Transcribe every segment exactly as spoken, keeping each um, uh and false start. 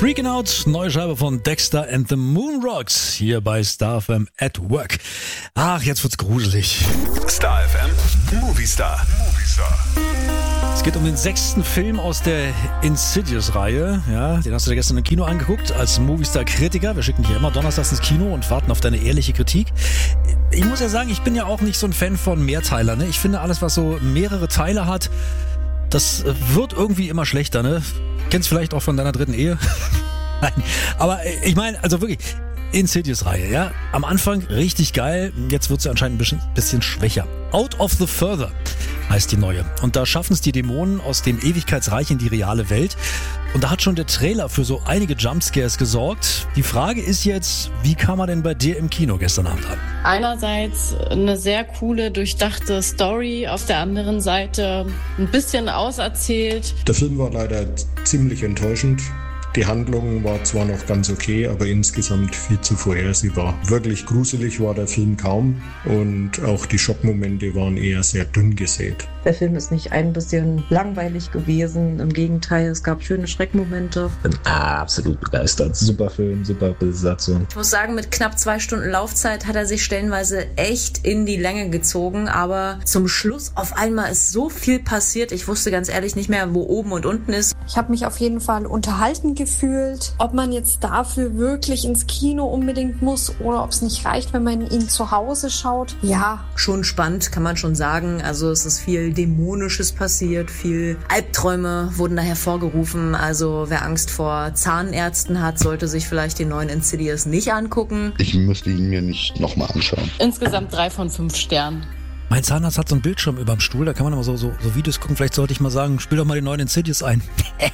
Freaking Out, neue Scheibe von Dexter and the Moonrocks, hier bei Star F M at Work. Ach, jetzt wird's gruselig. Star F M, Movie Star. Movie Star. Es geht um den sechsten Film aus der Insidious-Reihe. Ja, den hast du dir gestern im Kino angeguckt als Movistar-Kritiker. Wir schicken dich ja immer donnerstags ins Kino und warten auf deine ehrliche Kritik. Ich muss ja sagen, ich bin ja auch nicht so ein Fan von Mehrteiler. Ne? Ich finde, alles, was so mehrere Teile hat, das wird irgendwie immer schlechter. Ne? Kennst du vielleicht auch von deiner dritten Ehe? Nein, aber ich meine, also wirklich, Insidious-Reihe, ja. Am Anfang richtig geil, jetzt wird sie anscheinend ein bisschen, bisschen schwächer. Out of the Further heißt die neue. Und da schaffen es die Dämonen aus dem Ewigkeitsreich in die reale Welt. Und da hat schon der Trailer für so einige Jumpscares gesorgt. Die Frage ist jetzt, wie kam er denn bei dir im Kino gestern Abend an? Einerseits eine sehr coole, durchdachte Story, auf der anderen Seite ein bisschen auserzählt. Der Film war leider ziemlich enttäuschend. Die Handlung war zwar noch ganz okay, aber insgesamt viel zu vorhersehbar. Wirklich gruselig war der Film kaum und auch die Schockmomente waren eher sehr dünn gesät. Der Film ist nicht ein bisschen langweilig gewesen, im Gegenteil, es gab schöne Schreckmomente. Ich bin absolut begeistert. Super Film, super Besetzung. Ich muss sagen, mit knapp zwei Stunden Laufzeit hat er sich stellenweise echt in die Länge gezogen, aber zum Schluss auf einmal ist so viel passiert, ich wusste ganz ehrlich nicht mehr, wo oben und unten ist. Ich habe mich auf jeden Fall unterhalten gefühlt. Ob man jetzt dafür wirklich ins Kino unbedingt muss oder ob es nicht reicht, wenn man ihn zu Hause schaut. Ja. Schon spannend, kann man schon sagen. Also es ist viel Dämonisches passiert, viel Albträume wurden da hervorgerufen. Also wer Angst vor Zahnärzten hat, sollte sich vielleicht den neuen Insidious nicht angucken. Ich müsste ihn mir nicht nochmal anschauen. Insgesamt drei von fünf Sternen. Mein Zahnarzt hat so einen Bildschirm über dem Stuhl, da kann man immer so, so, so Videos gucken. Vielleicht sollte ich mal sagen, spiel doch mal den neuen Insidious ein.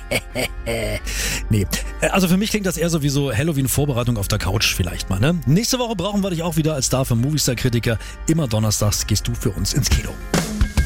Nee, also für mich klingt das eher so wie so Halloween-Vorbereitung auf der Couch vielleicht mal. Ne? Nächste Woche brauchen wir dich auch wieder als Star für Movistar-Kritiker. Immer donnerstags gehst du für uns ins Kino.